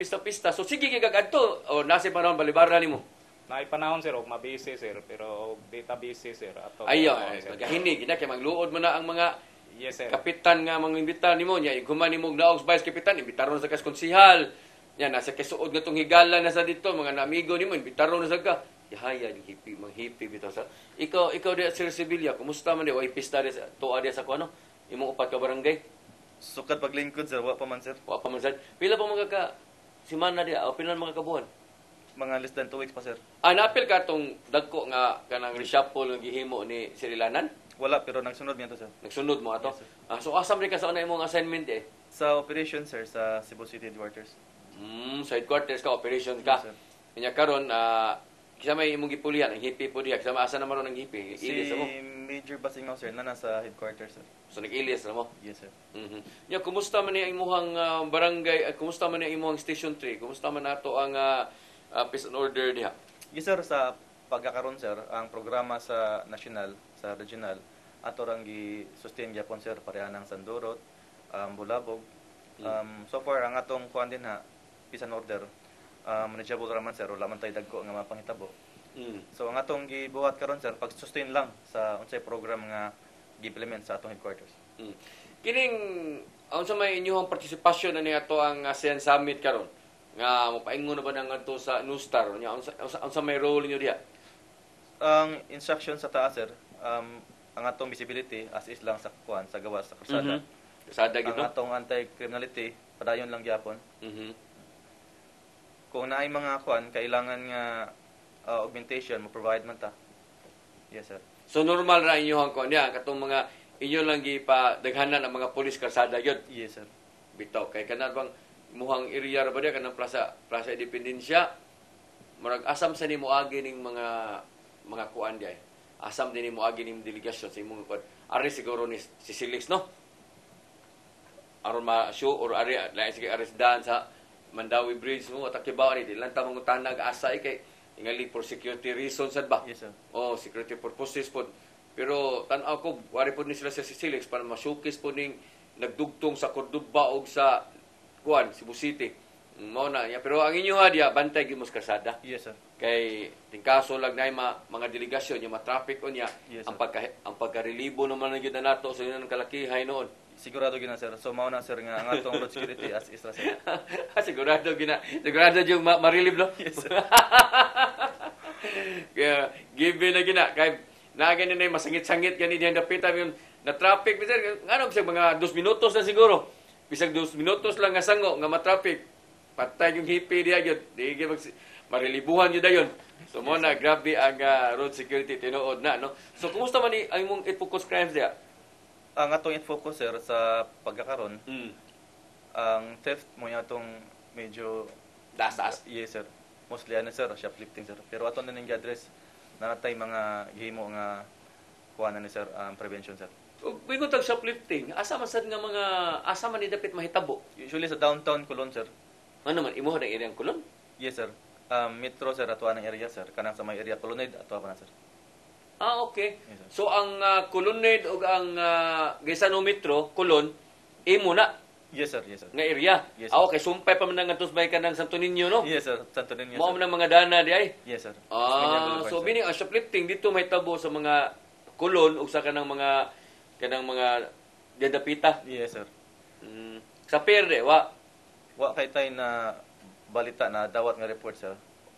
pista-pista. So sige kay kagadto o nasa panahon balibara nimo. Naipanahon sir, og mabisi sir, pero data busy sir. Ato Ayaw, sir. magahini gina kay magluod mo na ang mga Yes sir. kapitan nga mga imbita nimo nya iguman nimo naog vice kapitan imbitaron sa kas konsehal. Nya nasa kasuod nga tong higala na sa dito mga amigo nimo imbitaron na sa ka. Yahaya yung hippie, mga hippie bitaw sa. Ikaw di Sir Sevilla, kumusta man di way pista di sa tuwa di sa kuno? Imong upat ka barangay? Sukat paglingkod sir, wa pa man sir. Wa pa man sad. Pila pa mga ka simana di o pilan mga kabuan? Mga less than 2 weeks pa sir. Napil ka tong dagko nga kanang reshuffle nga gihimo ni Sirilanan? Wala pero nagsunod niya to sir. Nagsunod mo ato? Yes, sir. So asam rin ka sa una imong assignment eh? Sa operation sir sa Cebu City Headquarters. Sa headquarters ka, operations ka. Yes, sir. Kanya karon kisama imong gipulian, ang hippie po diya. Kisama asa naman ron ang hippie? Si Ilis mo. Major Basingaw sir na nasa headquarters sir. So nag-ilis na mo? Yes sir. Ya, kumusta man ni imong barangay, kumusta man ni imong station 3? Kumusta man nato ang peace and order diha? Yes sir, sa pagkakaroon sir, ang programa sa national, sa regional, ato rang gi-sustain gyapon sir pareha ng Sandurot, Bulabog. So far ang atong kuan din ha, peace and order, manageable raman sir, wala man tay dagko nga mapangitabo. So ang atong gibuhat karon sir, pag-sustain lang sa unsay program nga gi-implement sa atong headquarters. Kining unsa may inyong partisipasyon ani ato ang ASEAN Summit karon? Nga mopaingon na ba nang ato sa Nustar? Nya unsa may role niyo diha? Ang instruction sa taas sir, ang atong visibility as is lang sa kuan sa gawas sa kalsada. Kasada gid Ang no? atong anti-criminality padayon lang gyapon. Mhm. Kung naay mga kuan kailangan nga augmentation mo provide man ta. Yes sir. So normal ra inyong kuan diha katong mga inyo lang gipadaghanan ang mga pulis kalsada gyud. Yes sir. Bitaw kay kana bang muhang area ra ba diha kanang plaza Independencia? Murag asam sa nimo agi ning mga kuan diay. Asam din nimo agi ning delegasyon sa imong kuan. Ari siguro ni si Silix no? Aron ma-show or ari lain sige aresdan sa Mandawi Bridge mo at Kibaw ni dilan ta mangutana ga asay kay ingali for security reasons sad ba? Yes sir. Oh, security purposes po. Pero tan-aw ko wari po ni sila sa Silix para ma-showcase po ning nagdugtong sa Cordoba og sa kuan Cebu City. Mao na ya pero ang inyo hadya bantay gyud mos kalsada. Yes sir. Kay tingkaso lang na mga delegasyon yung traffic on niya Yes, ang sir. pagkarelibo naman na gyud na nato sa yun ang kalakihay noon. Sigurado gina sir. So mao na sir nga ang atong road security as is ra sir. sigurado yung marilib no. Yes sir. Kaya given na gina kay na ganyan na masangit-sangit gani diyan dapitan yung na traffic bisan ngano bisag mga 2 minutos na siguro. Bisag 2 minutos lang nga sango nga ma-traffic. Patay yung hippie diya gyud. Di gyud marilibuhan gyud dayon. So mo na grabe ang road security tinuod na no. So kumusta man ang imong focus crimes diya? Ang atong focus sir sa pagkakaron, ang theft mo atong medyo Das. yes sir. Mostly ano sir, shoplifting sir. Pero aton na ning gi-address na natay mga gihimo nga kuha ni sir, prevention sir. Ug bingon tag shoplifting, asa man sad nga mga asa man ni dapit mahitabo? Usually sa downtown Colon sir. Ano man imo na area ang kulon? Yes sir. Metro sir ato ng area sir. Kanang sa may area Colonnade ato pa na sir. Okay. Yes, sir. So ang Colonnade ug ang Gaisano Metro, Colon, imo na Yes sir, yes sir. nga area. Yes, sir. Okay, sumpay pa man nang atos bay kanang Santo Niño no? Yes sir, Santo Niño Mao sir. man ang mga dana di ay. Yes sir. So meaning ang shoplifting dito mahitabo sa mga kulon ug sa kanang mga dadapita. Yes sir. Sa perde wa Wa kay tay na balita na dawat nga report sir.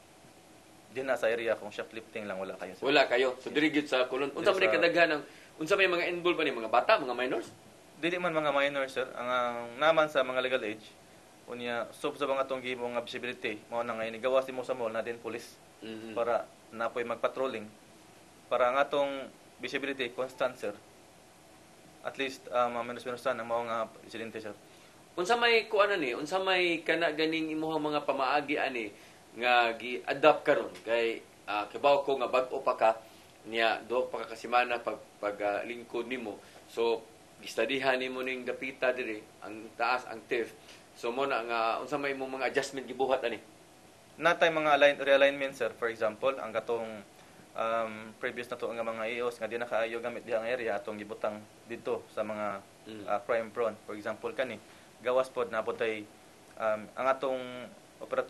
Di na sa area kung shoplifting lang wala kayo sir. wala kayo. So diri gyud sa kulon. Unsa Yes, man kadaghan unsa may mga involved ba ni mga bata, mga minors? Dili man mga minor sir, ang naman sa mga legal age unya sub sa mga tong gihimo nga visibility mao na nga inigawas mo sa mall na din police para napoy magpatrolling para ang atong visibility constant sir. At least minus ang mao nga insidente sir. Unsa may kuan ni? Unsa may kana ganing imong mga pamaagi ani nga gi-adapt karon kay kibaw ko nga bag-o pa ka niya do pa ka kasimana pag lingkod nimo. So gistadihan nimo ning dapita diri ang taas ang theft. So mo na nga unsa may imong mga adjustment gibuhat ani? Natay mga realignment sir, for example, ang katong previous na to nga mga EOs nga di na kaayo gamit diha nga area atong gibutang dito sa mga crime prone. For example kani gawas pod na potay ang atong operative